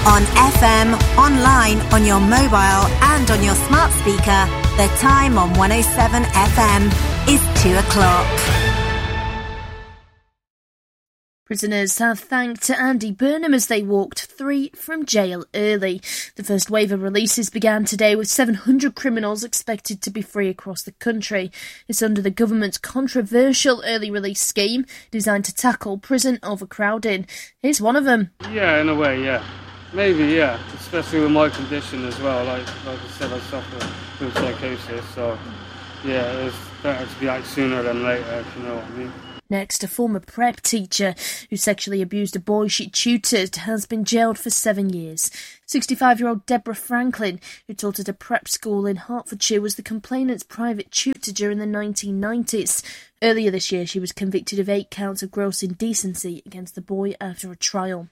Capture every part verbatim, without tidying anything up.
On F M, online, on your mobile and on your smart speaker, the time on one oh seven F M is two o'clock. Prisoners have thanked Andy Burnham as they walked free from jail early. The first wave of releases began today with seven hundred criminals expected to be free across the country. It's under the government's controversial early release scheme designed to tackle prison overcrowding. Here's one of them. Yeah, in a way, yeah. Maybe, yeah. Especially with my condition as well. Like, like I said, I suffer from psychosis, so yeah, it's better to be out sooner than later, if you know what I mean. Next, a former prep teacher who sexually abused a boy she tutored has been jailed for seven years. sixty-five-year-old Deborah Franklin, who taught at a prep school in Hertfordshire, was the complainant's private tutor during the nineteen nineties. Earlier this year, she was convicted of eight counts of gross indecency against the boy after a trial.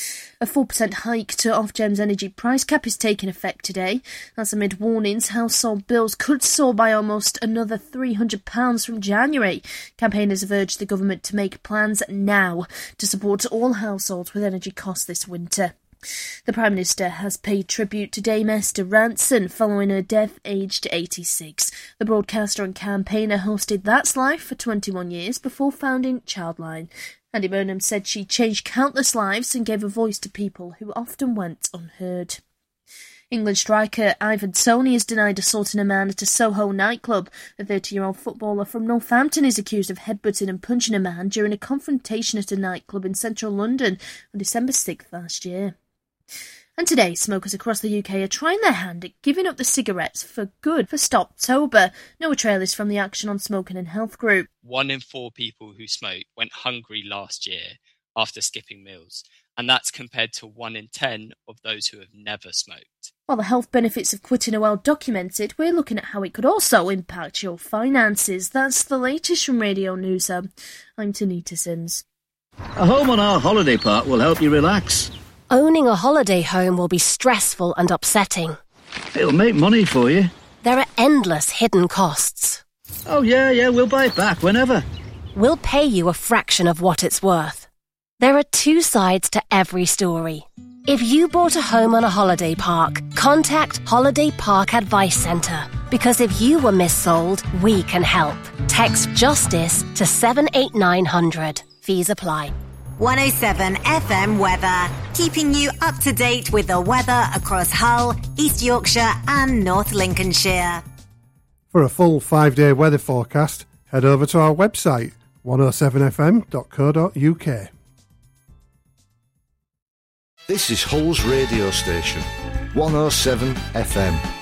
A four percent hike to Ofgem's energy price cap is taking effect today. That's amid warnings household bills could soar by almost another three hundred pounds from January. Campaigners have urged the government to make plans now to support all households with energy costs this winter. The Prime Minister has paid tribute to Dame Esther Rantzen following her death aged eighty-six. The broadcaster and campaigner hosted That's Life for twenty-one years before founding Childline. Andy Burnham said she changed countless lives and gave a voice to people who often went unheard. England striker Ivan Toney has denied assaulting a man at a Soho nightclub. The thirty-year-old footballer from Northampton is accused of headbutting and punching a man during a confrontation at a nightclub in central London on December sixth last year. And today, smokers across the U K are trying their hand at giving up the cigarettes for good for Stoptober. Noah Trail is from the Action on Smoking and Health group. One in four people who smoke went hungry last year after skipping meals, and that's compared to one in ten of those who have never smoked. While the health benefits of quitting are well documented, we're looking at how it could also impact your finances. That's the latest from Radio News Hub. I'm Tanita Sins. A home on our holiday park will help you relax. Owning a holiday home will be stressful and upsetting. It'll make money for you. There are endless hidden costs. Oh, yeah, yeah, we'll buy it back whenever. We'll pay you a fraction of what it's worth. There are two sides to every story. If you bought a home on a holiday park, contact Holiday Park Advice Centre. Because if you were missold, we can help. Text JUSTICE to seven eight nine hundred. Fees apply. one oh seven F M weather, keeping you up to date with the weather across Hull, East Yorkshire and North Lincolnshire. For a full five-day weather forecast, head over to our website, one oh seven f m dot co dot u k. This is Hull's radio station, one oh seven F M.